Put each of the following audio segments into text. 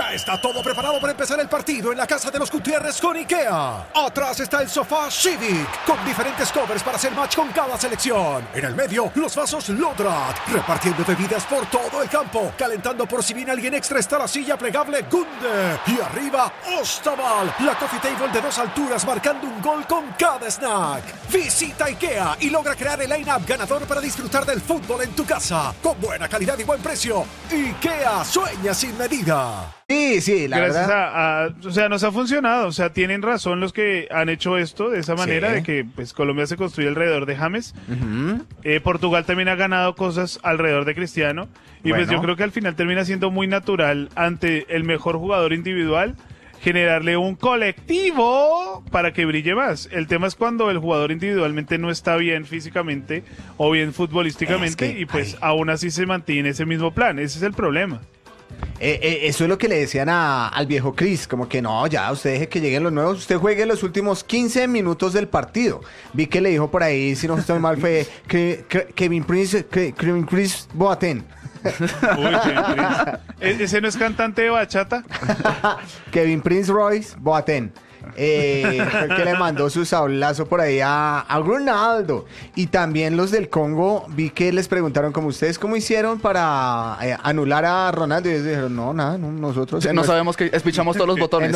Ya está todo preparado para empezar el partido en la casa de los Gutiérrez con IKEA. Atrás está el sofá Civic, con diferentes covers para hacer match con cada selección. En el medio, los vasos Lodrat, repartiendo bebidas por todo el campo. Calentando por si viene alguien extra está la silla plegable Gunde. Y arriba, Ostaval, la coffee table de 2 alturas marcando un gol con cada snack. Visita IKEA y logra crear el line-up ganador para disfrutar del fútbol en tu casa. Con buena calidad y buen precio. IKEA, sueña sin medida. Sí, la Gracias verdad. o sea, nos ha funcionado. O sea, tienen razón los que han hecho esto de esa manera, Sí. de que pues Colombia se construye alrededor de James. Portugal también ha ganado cosas alrededor de Cristiano. Y pues Bueno. yo creo que al final termina siendo muy natural ante el mejor jugador individual generarle un colectivo para que brille más. El tema es cuando el jugador individualmente no está bien físicamente o bien futbolísticamente Es que, y pues ay. aún así se mantiene ese mismo plan. Ese es el problema. Eso es lo que le decían al viejo Chris, como que no, ya, usted deje que lleguen los nuevos, usted juegue los últimos 15 minutos del partido. Vi que le dijo por ahí, si no estoy mal, fue Kevin Prince Boateng. Uy, ¿ese no es cantante de bachata? Kevin Prince Royce Boateng. Fue el que le mandó su sablazo por ahí a Ronaldo. Y también los del Congo, vi que les preguntaron como ustedes cómo hicieron para anular a Ronaldo. Y ellos dijeron, no, nada, no, nosotros No sabemos que espichamos todos los botones.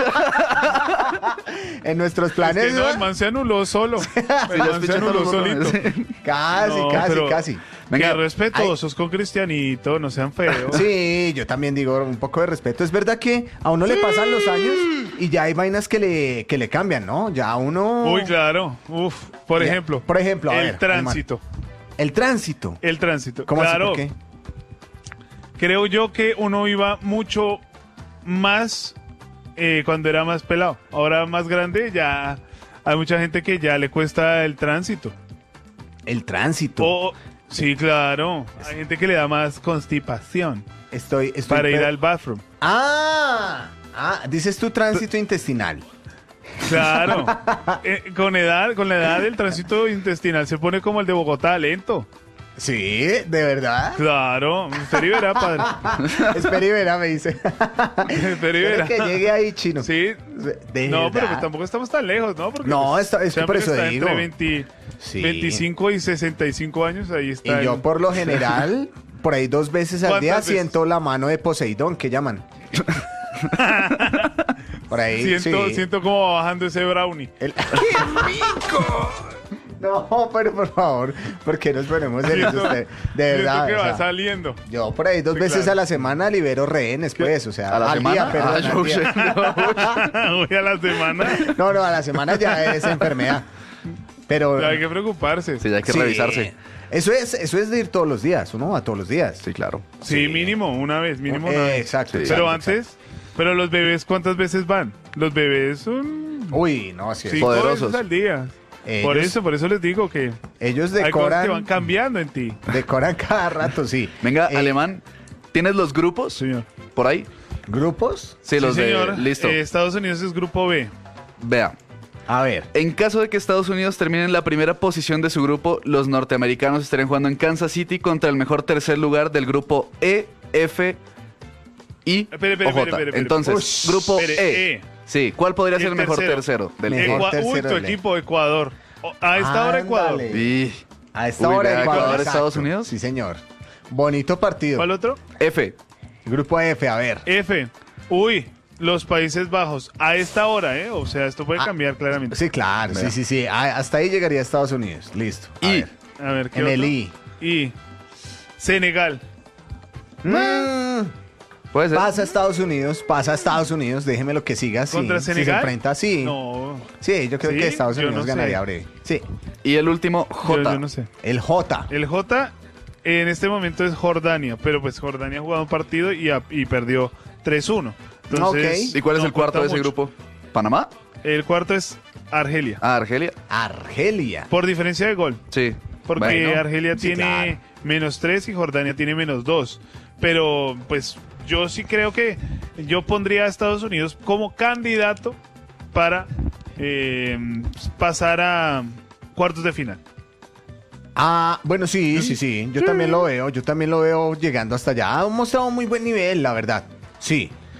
en nuestros planes. Es que no, el man se anuló solo. El ya man se espiché anuló todos los botones. solito. Casi, No, casi, pero casi. Venga, Qué respetuosos con Cristianito, no sean feos. Sí, yo también digo un poco de respeto. Es verdad que a uno le pasan los años y ya hay vainas que le cambian, ¿no? Ya uno... Uy, claro. Uf, por Ya, ejemplo. por ejemplo, a el ver, tránsito. El tránsito. El tránsito. ¿Cómo Claro. así? ¿Por qué? Creo yo que uno iba mucho más cuando era más pelado. Ahora más grande ya hay mucha gente que ya le cuesta el tránsito. El tránsito. Sí, claro. Hay gente que le da más constipación Estoy para ir per- al bathroom. Dices tu tránsito intestinal. Claro. Con la edad el tránsito intestinal se pone como el de Bogotá, lento. Sí, ¿de verdad? Claro. Usted y verá, padre. Espera y verá, me dice. Espera y verá. Que llegue ahí, chino. Sí. ¿De No, pero verdad? pues tampoco estamos tan lejos, ¿no? Porque No, pues, es que por eso está digo. entre Sí. 25 y 65 años, ahí está. Y yo por lo general, por ahí 2 veces al día ¿Cuántas veces? siento la mano de Poseidón, que llaman. Por ahí, sí. Siento cómo va bajando ese brownie. ¡Qué rico! No, pero por favor, ¿por qué nos ponemos en eso usted? De verdad. Siento que o sea, va saliendo. yo por ahí 2 Sí, veces claro. a la semana libero rehenes, pues, o sea, ¿A la al semana? día, perdón, al día. Voy a la semana. No, a la semana ya es enfermedad. Pero Ya hay que preocuparse. Sí, hay que sí, revisarse. Eso es de ir todos los días, uno va todos los días. Sí, claro. Sí, mínimo una vez. Exacto. Sí. Pero exacto, antes, pero los bebés, ¿cuántas veces van? Los bebés son exacto. Uy, no, así es. 5 Poderosos. veces al día. Ellos- Por eso les digo que Ellos hay cosas que van decoran, cambiando en ti. decoran cada rato, sí. Venga, Eh, Alemán, ¿tienes los grupos Señor. por ahí? ¿Grupos? Sí, los Sí, señor. de... Listo. Estados Unidos es grupo B. Vea. A ver. En caso de que Estados Unidos termine en la primera posición de su grupo, los norteamericanos estarían jugando en Kansas City contra el mejor tercer lugar del grupo E, F, I Espere, o J. espere. Entonces, Ush. grupo Espere, E. Sí, ¿cuál podría ser el mejor tercero del Mejor. E? Uy, tercero tu del E. equipo, Ecuador. A esta hora, Ecuador. Ándale. Y... A esta Uy, hora vea, Ecuador, exacto. Estados Unidos. Sí, señor. Bonito partido. ¿Cuál otro? F. Grupo F, a ver. F. Uy, los Países Bajos. A esta hora, ¿eh? O sea, esto puede Ah, cambiar claramente. Sí, claro, Vea. sí. Hasta ahí llegaría Estados Unidos. Listo. A Y- ver. A ver, ¿qué En el otro? I. Y Senegal. ¿Puede ser? Pasa a Estados Unidos, déjeme lo que siga. Sí, ¿Contra si se Senegal? enfrenta, sí. No, Sí, yo creo ¿Sí? que Estados Yo Unidos no sé. ganaría breve. Sí. Y el último, J. yo no sé. El J. El J en este momento es Jordania, pero pues Jordania ha jugado un partido y perdió 3-1. Entonces, ¿Y cuál es no el cuarto de cuenta ese mucho. grupo? ¿Panamá? El cuarto es Argelia. Ah, Argelia. Argelia. Por diferencia de gol. Sí. Porque Bueno. Argelia sí, tiene -3 y Jordania tiene -2. Pero pues yo sí creo que yo pondría a Estados Unidos como candidato para pasar a cuartos de final. Ah, bueno, sí. Yo también lo veo llegando hasta allá. Ha mostrado muy buen nivel, la verdad. Sí.